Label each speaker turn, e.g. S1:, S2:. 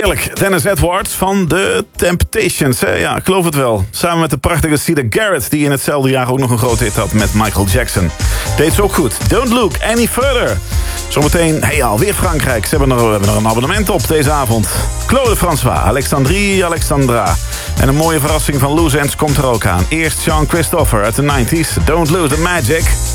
S1: Heerlijk. Dennis Edwards van The Temptations. Ja, ik geloof het wel. Samen met de prachtige Cedar Garrett... die in hetzelfde jaar ook nog een grote hit had met Michael Jackson. Deed ze ook goed. Don't look any further. Zometeen, alweer Frankrijk. Ze hebben er een abonnement op deze avond. Claude François, Alexandrie, Alexandra. En een mooie verrassing van Loose Ends komt er ook aan. Eerst Sean Christopher uit de 90s. Don't lose the magic.